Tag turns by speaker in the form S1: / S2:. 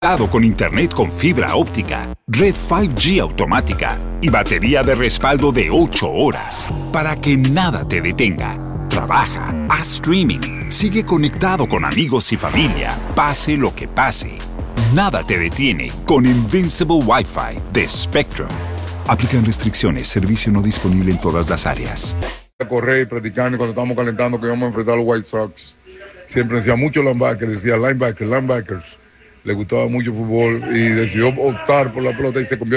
S1: Con internet con fibra óptica, red 5G automática y batería de respaldo de 8 horas para que nada te detenga. Trabaja, haz streaming, sigue conectado con amigos y familia, pase lo que pase. Nada te detiene con Invincible Wi-Fi de Spectrum. Aplican restricciones, servicio no disponible en todas las áreas.
S2: Correr y practicando cuando estamos calentando que íbamos a enfrentar a los White Sox. Siempre decía mucho linebackers, le gustaba mucho el fútbol y decidió optar por la pelota y se convirtió